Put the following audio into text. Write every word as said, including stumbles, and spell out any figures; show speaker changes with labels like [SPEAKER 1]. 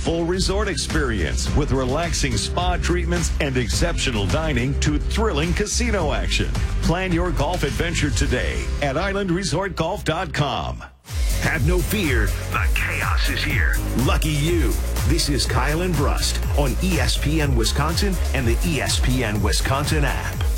[SPEAKER 1] full resort experience with relaxing spa treatments and exceptional dining to thrilling casino action. Plan your golf adventure today at island resort golf dot com.
[SPEAKER 2] Have no fear, the chaos is here. Lucky you. This is Kyle and Brust on E S P N Wisconsin and the E S P N Wisconsin app.